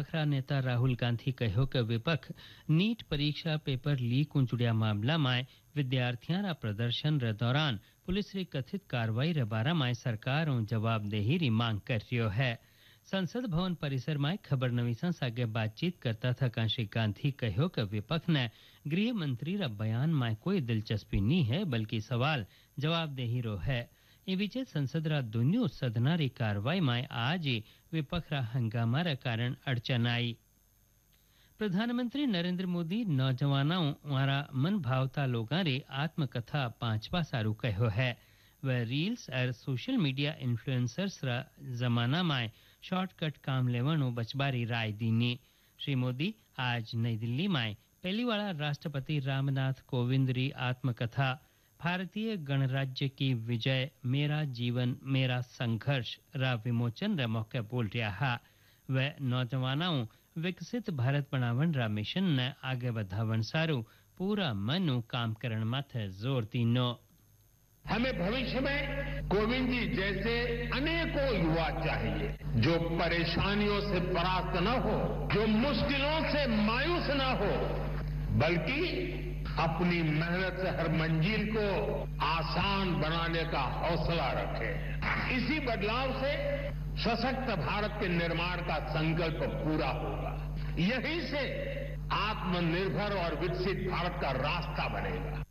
विपक्ष नेता राहुल गांधी कहो कि विपक्ष नीट परीक्षा पेपर लीक जुड़िया मामला में विद्यार्थियों रा प्रदर्शन रे दौरान पुलिस री कथित कार्रवाई रे बारे में सरकार जवाबदेही री मांग कर रियो है। संसद भवन परिसर में खबर नवीसा सागे बातचीत करता था श्री गांधी कहो कि विपक्ष ने गृह मंत्री रा बयान में कोई दिलचस्पी नहीं है, बल्कि सवाल जवाबदेही रो है। ये बीचे संसद रा दोनों सदना री कार्रवाई में आज ही विपक्ष रा हंगामा रा कारण अड़चन आई। प्रधानमंत्री नरेंद्र मोदी नौजवानों वाला मन भावता लोगों रे आत्मकथा 5वां सारू कहो है। वह रील्स और सोशल मीडिया इन्फ्लुएंसर्स रा जमाना में शॉर्टकट काम लेवनो बचबारी राय दीनी। श्री मोदी आज नई दिल्ली में पहली वाला राष्ट्रपति रामनाथ कोविंद री आत्मकथा भारतीय गणराज्य की विजय मेरा जीवन मेरा संघर्ष रा विमोचन रे मौके बोल रहा है। वह नौजवानों विकसित भारत बनावन रा मिशन ने आगे बढ़ावन सारू पूरा मनु काम करण माथे जोर दीनो। हमें भविष्य में कोविंद जी जैसे अनेकों युवा चाहिए जो परेशानियों से परास्त न हो, जो मुश्किलों से मायूस न हो, बल्कि अपनी मेहनत से हर मंजिल को आसान बनाने का हौसला रखे। इसी बदलाव से सशक्त भारत के निर्माण का संकल्प पूरा होगा। यहीं से आत्मनिर्भर और विकसित भारत का रास्ता बनेगा।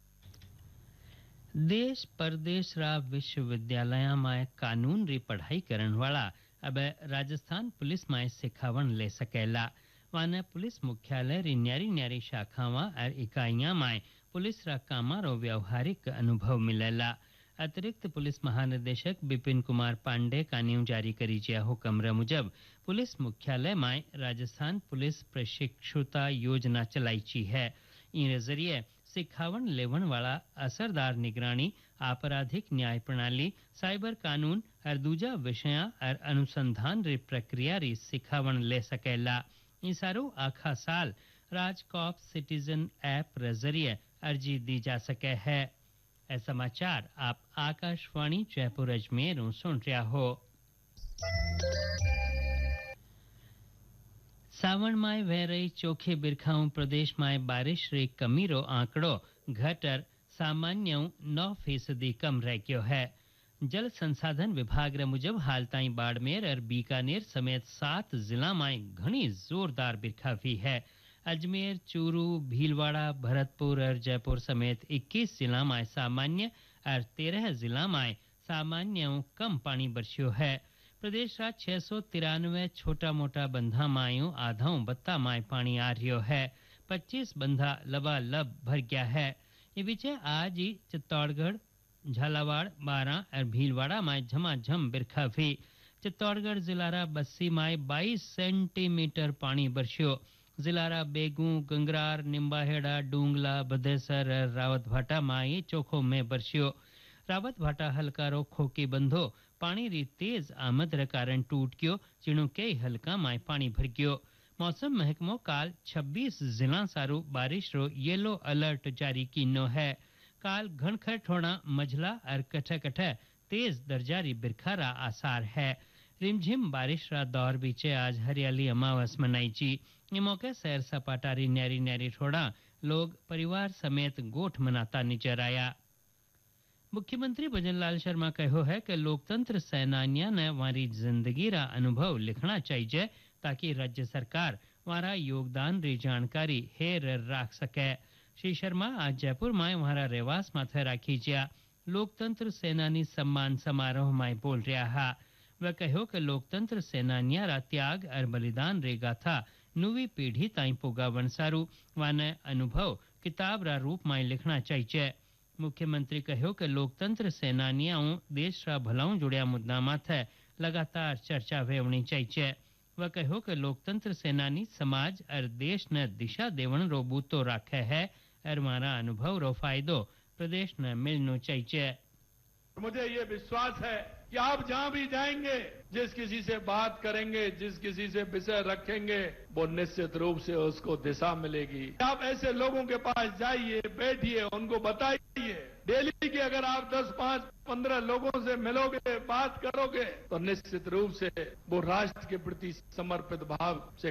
देश परदेश रा विश्वविद्यालय में कानून री पढ़ाई करने वाला अब राजस्थान पुलिस में सिखावन ले सकेला। वाने पुलिस मुख्यालय री न्यारी न्यारी शाखावां और इकाइयां में पुलिस रा कामारो व्यवहारिक अनुभव मिलेला। अतिरिक्त पुलिस महानिदेशक बिपिन कुमार पांडे कानून जारी करी जिया हुक्म मुजब पुलिस मुख्यालय में राजस्थान पुलिस प्रशिक्षुता योजना चलाई है। इन जरिए सिखावन लेवन वाला असरदार निगरानी, आपराधिक न्याय प्रणाली, साइबर कानून और दूजा विषया और अनुसंधान री प्रक्रिया री सिखावन ले सकेला। इन सारो आखा साल राजकॉप सिटीजन ऐप रे जरिए अर्जी दी जा सके है। ऐसा समाचार आप आकाशवाणी जयपुर अजमेर सुन रहा हो। सावन में वह रही चोखे बिरखाओं प्रदेश में बारिश रे कमी रो आंकड़ो घटर सामान्य 9% कम रह गयो है। जल संसाधन विभाग रे मुजब हाल ताई बाड़मेर और बीकानेर समेत 7 जिला में घनी जोरदार बिरखा हुई है। अजमेर, चूरू, भीलवाड़ा, भरतपुर और जयपुर समेत 21 जिला में सामान्य और 13 जिला में सामान्य कम पानी बरस्यो है। प्रदेश रा 693 छोटा मोटा बंधा मायों आधाओं बत्ता माय पानी आ रियो है। 25 बंधा लबालब भर गया है। ये बीचे आज ही चित्तौड़गढ़, झालावाड़, बारां और भीलवाड़ा में झमाझम बिरखा हुई। चित्तौड़गढ़ जिलारा बस्सी में 22 सेंटीमीटर पानी बरस्यो। जिलारा बेगू, गंगरार, निम्बाहेड़ा, डूंगला, बदेसर और रावत भाटा में चोखो में बरस्यो। रावत भाटा हल्कारो खोकी बंधो पानी री तेज आमद रे कारण टूट गयो, जिणु कई हल्का में पानी भर गयो। मौसम महकमो काल 26 जिला सारू बारिश रो येलो अलर्ट जारी कीनो है। काल घनखर ठोड़ा मझला और कठे कठे तेज दर्जारी बिरखारा आसार है। रिमझिम बारिश रा दौर बीचे आज हरियाली अमावस मनाई जी। ये मौके सैर सपाटारी न्यारी न्यारी ठोड़ा लोग परिवार समेत गोठ मनाता नजर आया। मुख्यमंत्री भजनलाल शर्मा कहो है कि लोकतंत्र सेनानियां ने वारी जिंदगी रा अनुभव लिखना चाहिए ताकि राज्य सरकार वारा योगदान री जानकारी हेर राख सके। श्री शर्मा आज जयपुर में वहारा रेवास माथे राखी जिया लोकतंत्र सेनानी सम्मान समारोह में बोल रहा है। वह कहो कि लोकतंत्र सेनानियां रा त्याग और बलिदान रे गाथा नवी पीढ़ी ताई पुगावन सारू वाने अनुभव किताब रा रूप में लिखना चाहिए। मुख्यमंत्री कहो कि लोकतंत्र सेनानियां देश रा भलाऊ जुड़िया मुद्दा माथे लगातार चर्चा होनी चाहिए। वह कहो कि लोकतंत्र सेनानी समाज और देश ने दिशा देवन रो बूतो राखे है और मारा अनुभव रो फायदो प्रदेश ने मिलनो चाहिए। मुझे ये विश्वास है कि आप जहां भी जाएंगे, जिस किसी से बात करेंगे, जिस किसी से विषय रखेंगे, वो निश्चित रूप से उसको दिशा मिलेगी। आप ऐसे लोगों के पास जाइए, बैठिए, उनको बताइए। डेली के अगर आप 10, 5, 15 लोगों से मिलोगे, बात करोगे, तो निश्चित रूप से वो राष्ट्र के प्रति समर्पित भाव से